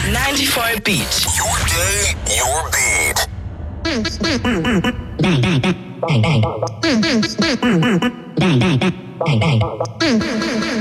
94 beat. Your day, your beat. Bang, bang, bang, bang, bang. Bang, bang, bang, bang, bang.